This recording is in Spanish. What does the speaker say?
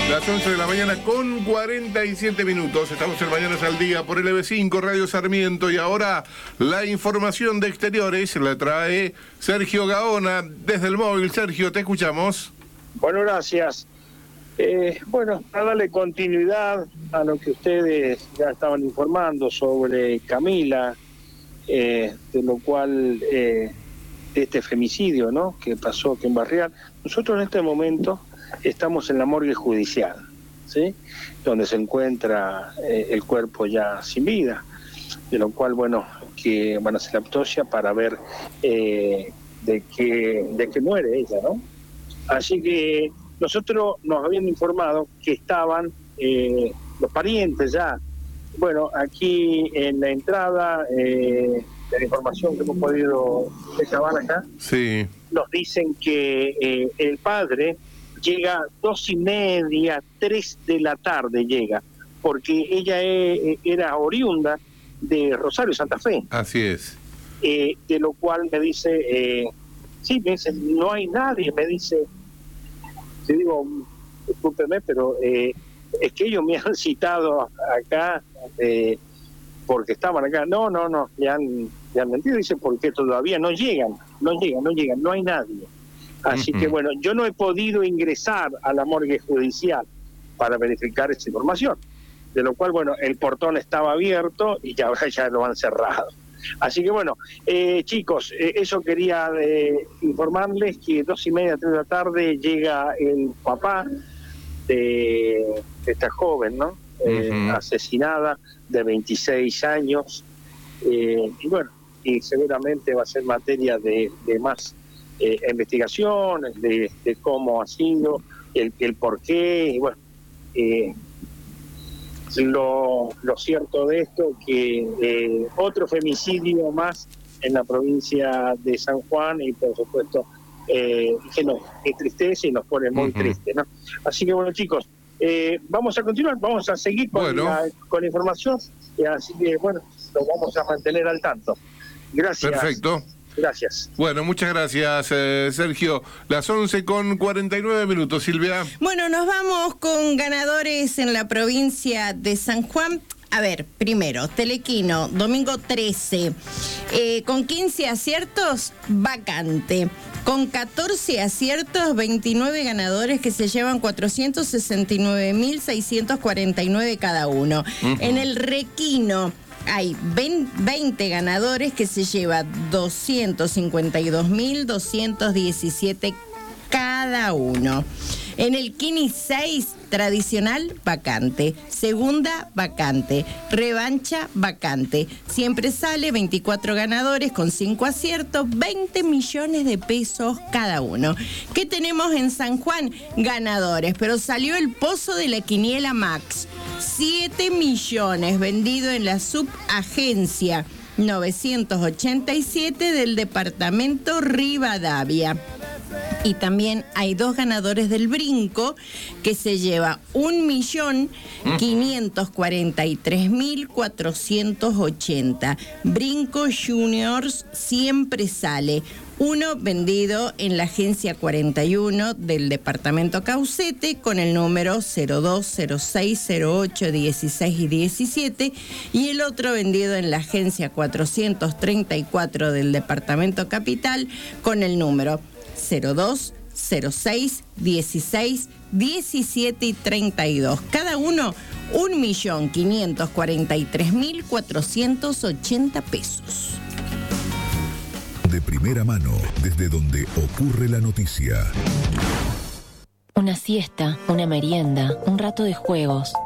Las 11 de la mañana con 47 minutos. Estamos en Mañanas al Día por LB5, Radio Sarmiento. Y ahora la información de exteriores la trae Sergio Gaona desde el móvil. Sergio, te escuchamos. Bueno, gracias. Para darle continuidad a lo que ustedes ya estaban informando sobre Camila, de lo cual este femicidio, ¿no?, que pasó aquí en Barrial. Nosotros en este momento estamos en la morgue judicial, ¿sí?, donde se encuentra el cuerpo ya sin vida, de lo cual, que van a hacer la autopsia para ver de qué muere ella, ¿no? Así que nosotros nos habían informado que estaban los parientes ya. Bueno, aquí en la entrada de la información que hemos podido recabar acá, sí, nos dicen que el padre llega 2:30, 3 de la tarde llega, porque ella era oriunda de Rosario, Santa Fe. Así es. De lo cual me dice, me dice, no hay nadie, me dice. Te digo, discúlpeme, pero es que ellos me han citado acá porque estaban acá. No, ya han mentido, dice, porque todavía no llegan, no hay nadie. Así que yo no he podido ingresar a la morgue judicial para verificar esta información, de lo cual, el portón estaba abierto y ya ahora ya lo han cerrado. Así que chicos, eso quería informarles que 2:30, 3 de la tarde llega el papá de esta joven, ¿no? Asesinada, de 26 años, y seguramente va a ser materia de más investigaciones, de cómo ha sido, el por qué, lo cierto de esto, que otro femicidio más en la provincia de San Juan, y por supuesto que nos entristece y nos pone muy tristes, ¿no? Así que chicos, vamos a continuar, vamos a seguir con la información, así que lo vamos a mantener al tanto. Gracias. Perfecto. Gracias. Bueno, muchas gracias, Sergio. Las 11 con 49 minutos, Silvia. Bueno, nos vamos con ganadores en la provincia de San Juan. A ver, primero, Telequino, domingo 13, con 15 aciertos, vacante. Con 14 aciertos, 29 ganadores que se llevan 469.649 cada uno. En el Requino hay 20 ganadores que se lleva 252.217 cada uno. En el Kini 6, tradicional, vacante. Segunda, vacante. Revancha, vacante. Siempre sale 24 ganadores con 5 aciertos, 20 millones de pesos cada uno. ¿Qué tenemos en San Juan? Ganadores, pero salió el pozo de la quiniela Max. 7 millones vendido en la subagencia 987 del departamento Rivadavia. Y también hay 2 ganadores del Brinco, que se lleva 1.543.480. Brinco Juniors siempre sale. Uno vendido en la agencia 41 del departamento Caucete con el número 020608 16 y 17, y el otro vendido en la agencia 434 del departamento Capital con el número 02 06 16 17 y 32. Cada uno 1.543.480 pesos. De primera mano, desde donde ocurre la noticia. Una siesta, una merienda, un rato de juegos.